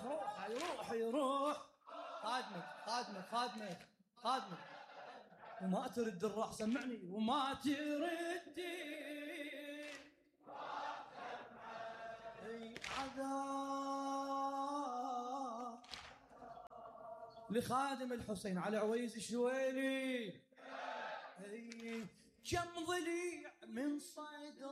يروح خادمك وما ترد الراح. سمعني وما تردي عذاب لخادم الحسين علي عويز الشويلي. كم ضليع من صدر